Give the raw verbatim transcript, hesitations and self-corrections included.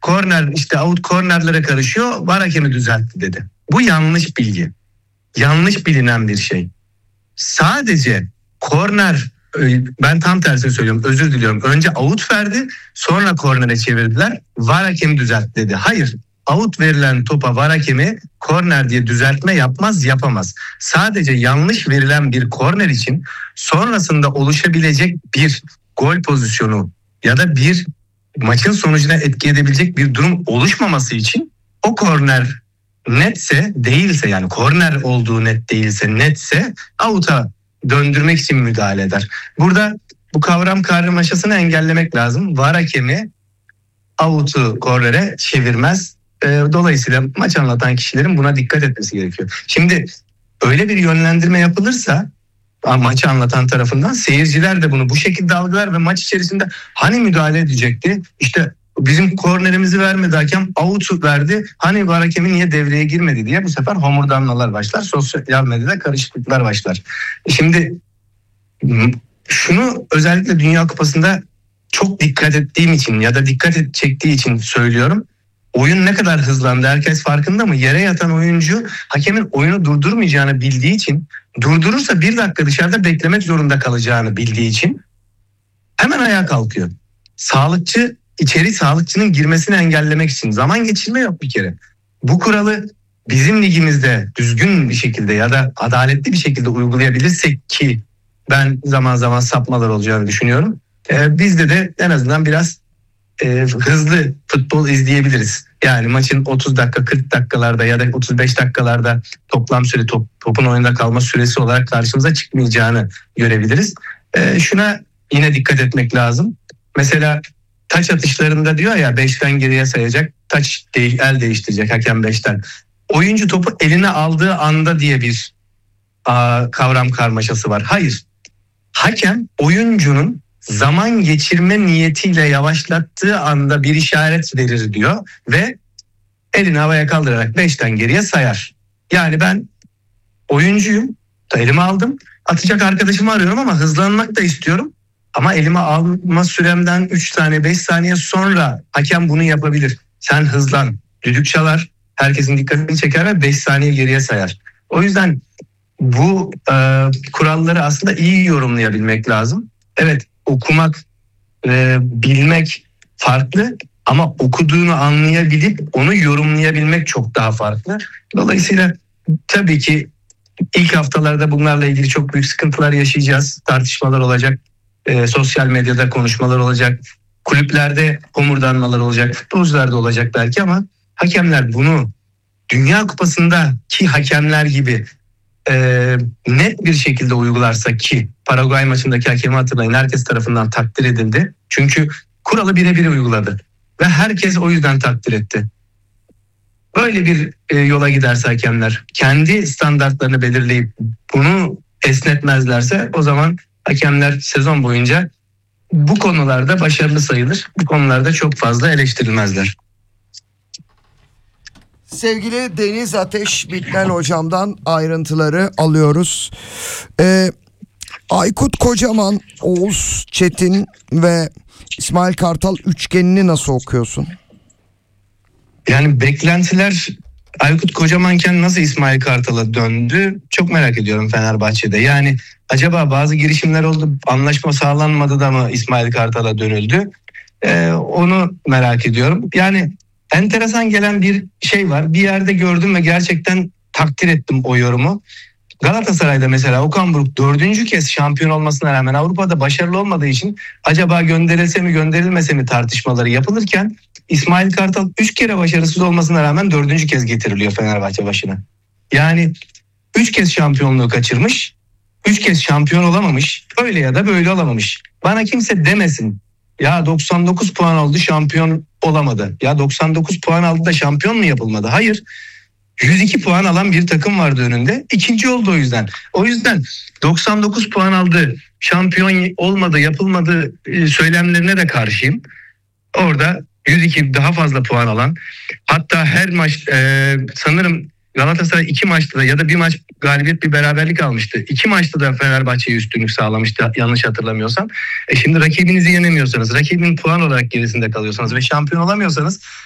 korner işte out kornerlere karışıyor, var hakemi düzeltti dedi. Bu yanlış bilgi. Yanlış bilinen bir şey. Sadece korner, ben tam tersini söylüyorum, özür diliyorum. Önce out verdi, sonra kornere çevirdiler. Var hakemi düzeltti dedi. Hayır. Out verilen topa var hakemi korner diye düzeltme yapmaz, yapamaz. Sadece yanlış verilen bir korner için sonrasında oluşabilecek bir gol pozisyonu ya da bir maçın sonucuna etki edebilecek bir durum oluşmaması için o korner netse değilse, yani korner olduğu net değilse, netse out'a döndürmek için müdahale eder. Burada bu kavram karmaşasını engellemek lazım. Var hakemi out'u kornere çevirmez. Dolayısıyla maç anlatan kişilerin buna dikkat etmesi gerekiyor. Şimdi öyle bir yönlendirme yapılırsa maçı anlatan tarafından, seyirciler de bunu bu şekilde algılar ve maç içerisinde hani müdahale edecekti, işte bizim kornerimizi vermedi hakem, out verdi, hani var hakemi niye devreye girmedi diye bu sefer homurdanmalar başlar, sosyal medyada karışıklıklar başlar. Şimdi şunu özellikle Dünya Kupası'nda çok dikkat ettiğim için ya da dikkat et, çektiği için söylüyorum. Oyun ne kadar hızlandı, herkes farkında mı? Yere yatan oyuncu hakemin oyunu durdurmayacağını bildiği için, durdurursa bir dakika dışarıda beklemek zorunda kalacağını bildiği için hemen ayağa kalkıyor. Sağlıkçı, içeri sağlıkçının girmesini engellemek için. Zaman geçirme yok bir kere. Bu kuralı bizim ligimizde düzgün bir şekilde ya da adaletli bir şekilde uygulayabilirsek, ki ben zaman zaman sapmalar olacağını düşünüyorum. Ee, bizde de en azından biraz e, hızlı futbol izleyebiliriz. Yani maçın otuz dakika, kırk dakikalarda ya da otuz beş dakikalarda toplam süre, top, topun oyunda kalma süresi olarak karşımıza çıkmayacağını görebiliriz. Ee, şuna yine dikkat etmek lazım. Mesela taç atışlarında diyor ya, beşten geriye sayacak, taç değil, el değiştirecek hakem beşten. Oyuncu topu eline aldığı anda diye bir a, kavram karmaşası var. Hayır. Hakem oyuncunun zaman geçirme niyetiyle yavaşlattığı anda bir işaret verir diyor ve elini havaya kaldırarak beşten geriye sayar. Yani ben oyuncuyum, elime aldım, atacak arkadaşımı arıyorum ama hızlanmak da istiyorum. Ama elime alma süremden üç saniye, beş saniye sonra hakem bunu yapabilir. Sen hızlan, düdük çalar, herkesin dikkatini çeker ve beş saniye geriye sayar. O yüzden bu e, kuralları aslında iyi yorumlayabilmek lazım. Evet, okumak, e, bilmek farklı ama okuduğunu anlayabilip onu yorumlayabilmek çok daha farklı. Dolayısıyla tabii ki ilk haftalarda bunlarla ilgili çok büyük sıkıntılar yaşayacağız. Tartışmalar olacak, e, sosyal medyada konuşmalar olacak, kulüplerde homurdanmalar olacak, futbolcularda olacak belki, ama hakemler bunu Dünya Kupası'ndaki hakemler gibi e, net bir şekilde uygularsa, ki Paraguay maçındaki hakemi hatırlayın, herkes tarafından takdir edildi. Çünkü kuralı birebir uyguladı ve herkes o yüzden takdir etti. Böyle bir e, yola giderse hakemler, kendi standartlarını belirleyip bunu esnetmezlerse, o zaman hakemler sezon boyunca bu konularda başarılı sayılır. Bu konularda çok fazla eleştirilmezler. Sevgili Deniz Ateş Bitmen hocamdan ayrıntıları alıyoruz. Ee, Aykut Kocaman, Oğuz Çetin ve İsmail Kartal üçgenini nasıl okuyorsun? Yani beklentiler Aykut Kocamanken nasıl İsmail Kartal'a döndü çok merak ediyorum Fenerbahçe'de. Yani acaba bazı girişimler oldu, anlaşma sağlanmadı da mı İsmail Kartal'a dönüldü? Ee, onu merak ediyorum. Yani enteresan gelen bir şey var. Bir yerde gördüm ve gerçekten takdir ettim o yorumu. Galatasaray'da mesela Okan Buruk dördüncü kez şampiyon olmasına rağmen Avrupa'da başarılı olmadığı için acaba gönderilse mi gönderilmese mi tartışmaları yapılırken, İsmail Kartal üç kere başarısız olmasına rağmen dördüncü kez getiriliyor Fenerbahçe başına. Yani üç kez şampiyonluğu kaçırmış, üç kez şampiyon olamamış, öyle ya da böyle olamamış. Bana kimse demesin ya doksan dokuz puan aldı şampiyon olamadı. Ya doksan dokuz puan aldı da şampiyon mu yapılmadı? Hayır. yüz iki puan alan bir takım vardı önünde. İkinci oldu o yüzden. O yüzden doksan dokuz puan aldı, şampiyon olmadı, yapılmadı söylemlerine de karşıyım. Orada yüz iki daha fazla puan alan, hatta her maç e, sanırım Galatasaray iki maçta da ya da bir maç galibiyet bir beraberlik almıştı. İki maçta da Fenerbahçe'ye üstünlük sağlamıştı yanlış hatırlamıyorsam. E şimdi rakibinizi yenemiyorsanız, rakibin puan olarak gerisinde kalıyorsanız ve şampiyon olamıyorsanız